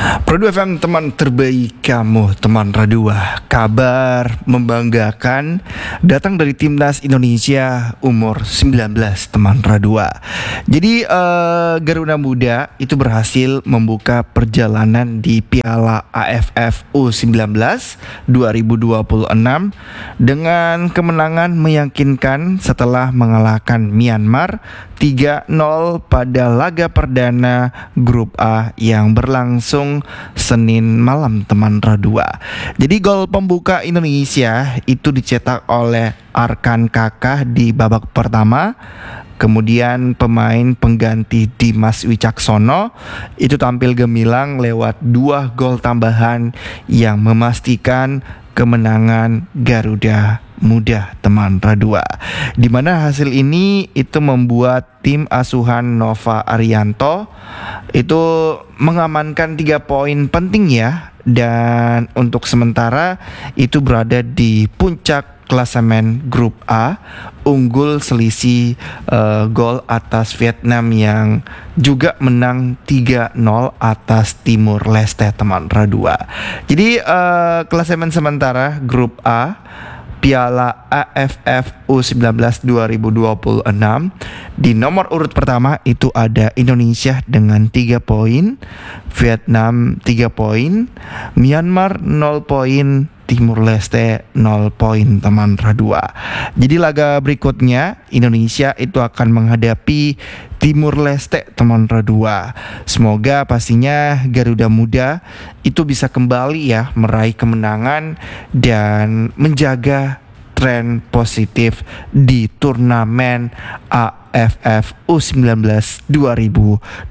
Produk FM teman terbaik kamu, teman Radua. Kabar membanggakan datang dari Timnas Indonesia umur 19, teman Radua. Jadi Garuda Muda itu berhasil membuka perjalanan di Piala AFF U19 2026 dengan kemenangan meyakinkan setelah mengalahkan Myanmar 3-0 pada laga perdana Grup A yang berlangsung Senin malam, teman Radua. Jadi gol pembuka Indonesia itu dicetak oleh Arkan Kakah di babak pertama. Kemudian pemain pengganti Dimas Wicaksono itu tampil gemilang lewat 2 gol tambahan yang memastikan kemenangan Garuda Muda, teman Radua. Di mana hasil ini itu membuat tim asuhan Nova Arianto itu mengamankan 3 poin penting ya, dan untuk sementara itu berada di puncak klasemen Grup A, unggul selisih gol atas Vietnam yang juga menang 3-0 atas Timur Leste, teman Radua. Jadi klasemen sementara Grup A Piala AFF U19 2026, di nomor urut pertama itu ada Indonesia dengan 3 poin, Vietnam 3 poin, Myanmar 0 poin, Timur Leste 0 poin, teman Radua. Jadi laga berikutnya Indonesia itu akan menghadapi Timur Leste, teman Radua. Semoga pastinya Garuda Muda itu bisa kembali ya meraih kemenangan dan menjaga tren positif di turnamen AFF U19 2026